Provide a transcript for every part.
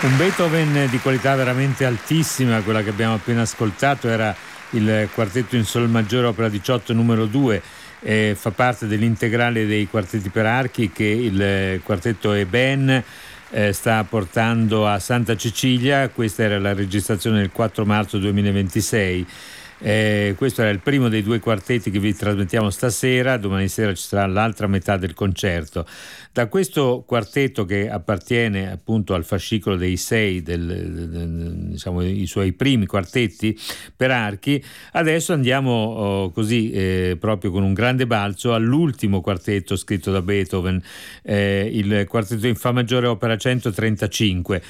Un Beethoven di qualità veramente altissima, quella che abbiamo appena ascoltato era il quartetto in sol maggiore opera 18 numero 2, fa parte dell'integrale dei quartetti per archi che il quartetto Eben sta portando a Santa Cecilia. Questa era la registrazione del 4 marzo 2026. Questo era il primo dei due quartetti che vi trasmettiamo stasera. Domani sera ci sarà l'altra metà del concerto. Da questo quartetto, che appartiene appunto al fascicolo dei 6 diciamo i suoi primi quartetti per archi, adesso andiamo così proprio con un grande balzo all'ultimo quartetto scritto da Beethoven, il quartetto in fa maggiore opera 135.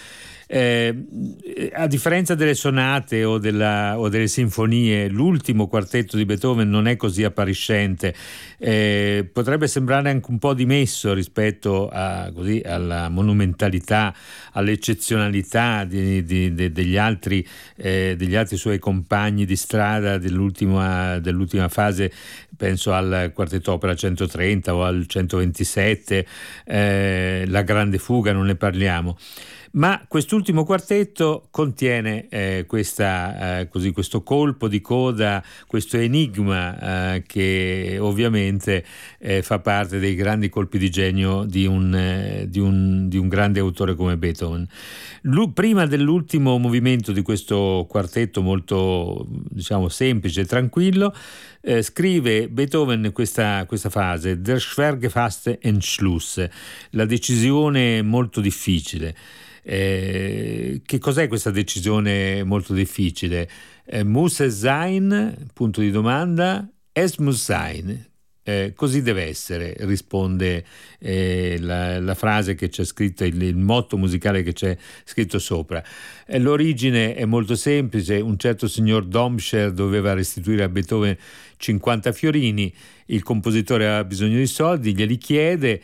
A differenza delle sonate o delle sinfonie, l'ultimo quartetto di Beethoven non è così appariscente, potrebbe sembrare anche un po' dimesso rispetto alla monumentalità, all'eccezionalità degli altri suoi compagni di strada dell'ultima fase. Penso al quartetto opera 130 o al 127, la grande fuga non ne parliamo. Ma quest'ultimo quartetto contiene questo colpo di coda, questo enigma che ovviamente fa parte dei grandi colpi di genio di un grande autore come Beethoven. Prima dell'ultimo movimento di questo quartetto molto, diciamo, semplice e tranquillo, scrive Beethoven questa frase: Der schwer gefasste Entschluss, la decisione molto difficile. Che cos'è questa decisione molto difficile? Muss es sein? Punto di domanda. Es muss sein. Così deve essere, risponde la frase che c'è scritto, il motto musicale che c'è scritto sopra. L'origine è molto semplice: un certo signor Domscheit doveva restituire a Beethoven 50 fiorini, il compositore aveva bisogno di soldi, glieli chiede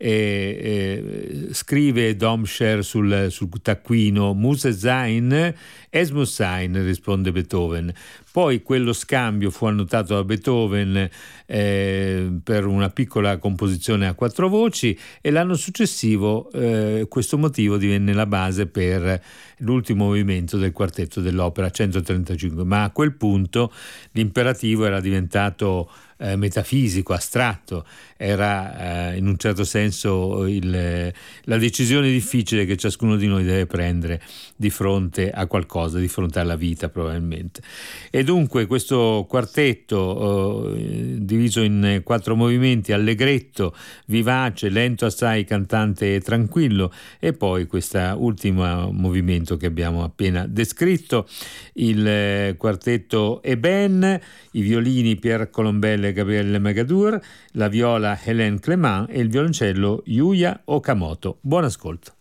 e scrive Domscheit sul taccuino Muss es sein? Es muss sein, risponde Beethoven. Poi quello scambio fu annotato da Beethoven per una piccola composizione a 4 voci, e l'anno successivo questo motivo divenne la base per l'ultimo movimento del quartetto dell'opera 135. Ma a quel punto l'imperativo era diventato metafisico, astratto, era in un certo senso la decisione difficile che ciascuno di noi deve prendere di fronte a qualcosa, di fronte alla vita probabilmente. E dunque questo quartetto diviso in 4 movimenti, allegretto, vivace, lento assai, cantante e tranquillo, e poi questo ultimo movimento che abbiamo appena descritto, il quartetto Eben, i violini Pierre Colombel e Gabriele Magadour, la viola Hélène Clément e il violoncello Yuya Okamoto. Buon ascolto.